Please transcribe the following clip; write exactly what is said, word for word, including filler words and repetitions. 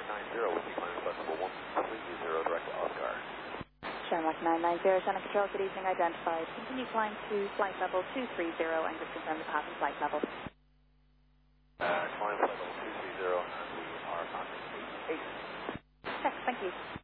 nine nine zero with the climb flexible one three zero direct to Oscar. Shamrock nine nine zero, Shannon Control, good evening, identified. Continue climb to flight level two three zero and just confirm the path and flight level. Uh, climb flight level two three zero and we are passing eight eight. Okay, thank you.